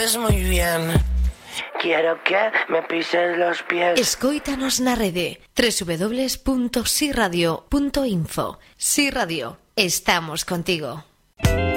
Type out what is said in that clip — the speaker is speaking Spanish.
sabes muy bien. Quiero que me pises los pies. Escóitanos na rede www.siradio.info. Si Radio, estamos contigo.